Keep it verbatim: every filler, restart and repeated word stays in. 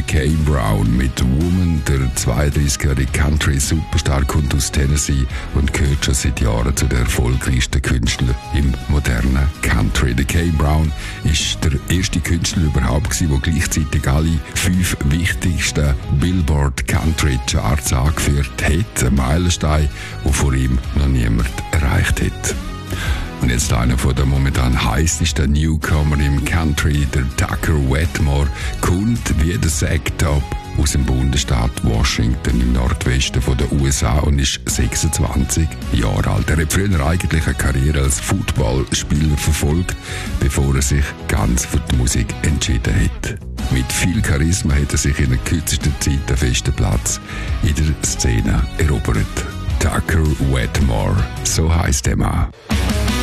Kane Brown mit Woman. Der zweiunddreißigjährige Country-Superstar kommt aus Tennessee und gehört schon seit Jahren zu den erfolgreichsten Künstlern im modernen Country. Der Kane Brown ist der erste Künstler überhaupt gewesen, der gleichzeitig alle fünf wichtigsten Billboard Country Charts angeführt hat. Ein Meilenstein, den vor ihm noch niemand erreicht hat. Und jetzt einer von der momentan heißesten Newcomer im Country, der Tucker Wetmore, kommt wie der Sack-Top aus dem Bundesstaat Washington im Nordwesten der U S A und ist sechsundzwanzig Jahre alt. Er hat früher eigentlich eine Karriere als Footballspieler verfolgt, bevor er sich ganz für die Musik entschieden hat. Mit viel Charisma hat er sich in der kürzesten Zeit einen festen Platz in der Szene erobert. Tucker Wetmore, so heisst der Mann.